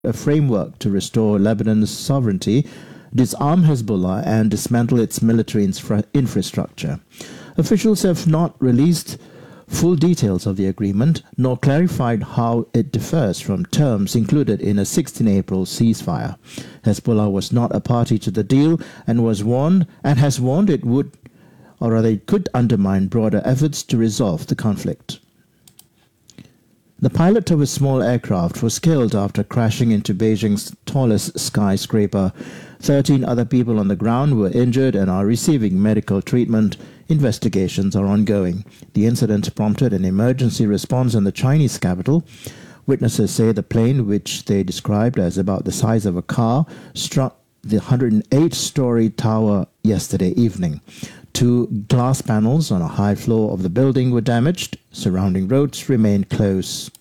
a framework to restore Lebanon's sovereignty, disarm Hezbollah, and dismantle its military infrastructure. Officials have not released full details of the agreement, nor clarified how it differs from terms included in a 16 April ceasefire. Hezbollah was not a party to the deal and has warned it would, or rather it could undermine broader efforts to resolve the conflict. The pilot of a small aircraft was killed after crashing into Beijing's tallest skyscraper. 13 other people on the ground were injured and are receiving medical treatment. Investigations are ongoing. The incident prompted an emergency response in the Chinese capital. Witnesses say the plane, which they described as about the size of a car, struck the 108-story tower yesterday evening. 2 glass panels on a high floor of the building were damaged. Surrounding roads remain closed.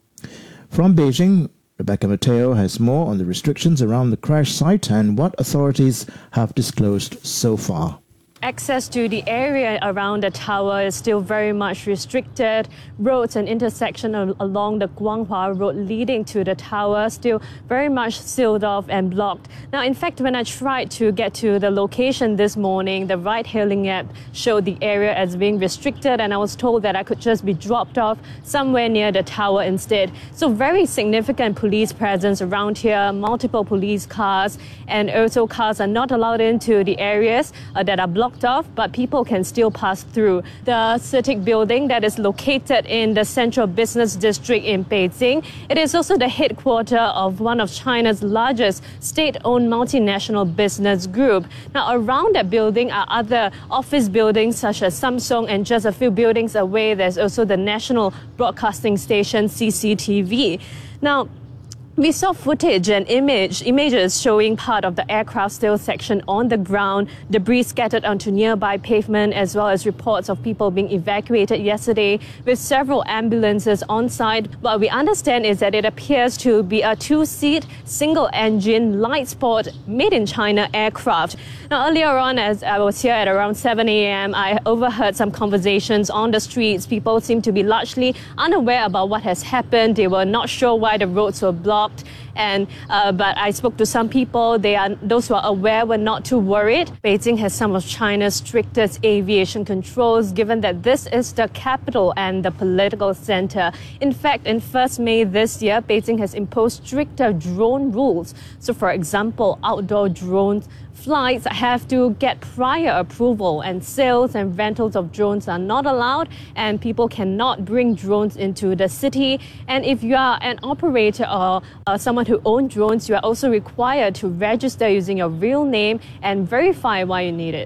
From Beijing, Rebecca Mateo has more on the restrictions around the crash site and what authorities have disclosed so far. Access to the area around the tower is still very much restricted. Roads and intersections along the Guanghua Road leading to the tower still very much sealed off and blocked. Now, in fact, when I tried to get to the location this morning, the ride-hailing app showed the area as being restricted, and I was told that I could just be dropped off somewhere near the tower instead. So very significant police presence around here, multiple police cars, and also cars are not allowed into the areas that are blocked off, but people can still pass through. The CITIC building that is located in the central business district in Beijing. It is also the headquarters of one of China's largest state-owned multinational business group. Now, around that building are other office buildings such as Samsung, and just a few buildings away, there's also the national broadcasting station CCTV. Now, we saw footage and images showing part of the aircraft still section on the ground, debris scattered onto nearby pavement, as well as reports of people being evacuated yesterday with several ambulances on site. What we understand is that it appears to be a 2-seat, single-engine, light sport, made-in-China aircraft. Now, earlier on, as I was here at around 7 a.m., I overheard some conversations on the streets. People seem to be largely unaware about what has happened. They were not sure why the roads were blocked. But I spoke to some people. Those who are aware were not too worried. Beijing has some of China's strictest aviation controls, given that this is the capital and the political center. In fact, in 1st May this year, Beijing has imposed stricter drone rules. So, for example, outdoor drones flights have to get prior approval, and sales and rentals of drones are not allowed, and people cannot bring drones into the city. And if you are an operator or someone who owns drones, you are also required to register using your real name and verify why you need it.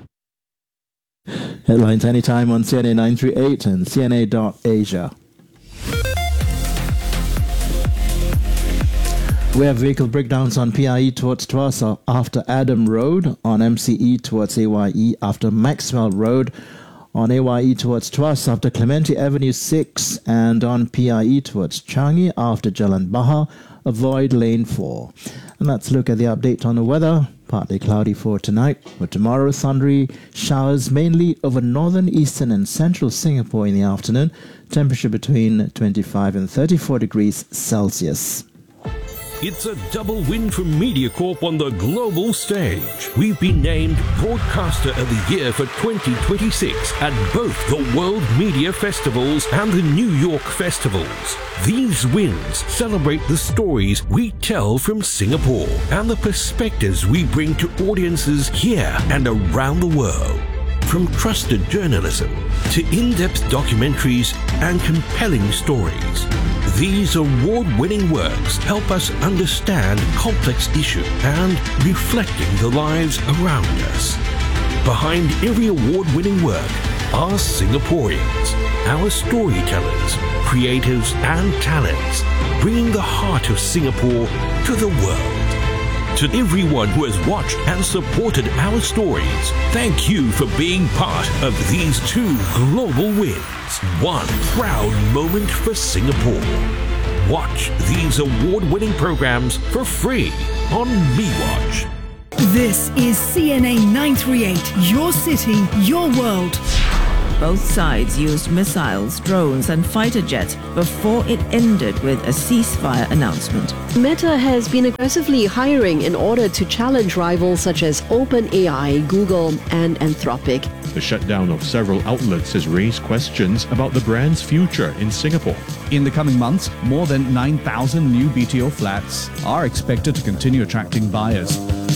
Headlines anytime on CNA 938 and CNA.Asia. We have vehicle breakdowns on PIE towards Tuas after Adam Road, on MCE towards AYE after Maxwell Road, on AYE towards Tuas after Clementi Avenue 6, and on PIE towards Changi after Jalan Bahar. Avoid lane 4. And let's look at the update on the weather. Partly cloudy for tonight, but tomorrow thundery showers mainly over northern, eastern and central Singapore in the afternoon. Temperature between 25 and 34 degrees Celsius. It's a double win for MediaCorp on the global stage. We've been named Broadcaster of the Year for 2026 at both the World Media Festivals and the New York Festivals. These wins celebrate the stories we tell from Singapore and the perspectives we bring to audiences here and around the world. From trusted journalism to in-depth documentaries and compelling stories, these award-winning works help us understand complex issues and reflecting the lives around us. Behind every award-winning work are Singaporeans, our storytellers, creatives and talents, bringing the heart of Singapore to the world. To everyone who has watched and supported our stories, thank you for being part of these 2 global wins. One proud moment for Singapore. Watch these award-winning programs for free on MeWatch. This is CNA 938, your city, your world. Both sides used missiles, drones and fighter jets before it ended with a ceasefire announcement. Meta has been aggressively hiring in order to challenge rivals such as OpenAI, Google and Anthropic. The shutdown of several outlets has raised questions about the brand's future in Singapore. In the coming months, more than 9,000 new BTO flats are expected to continue attracting buyers.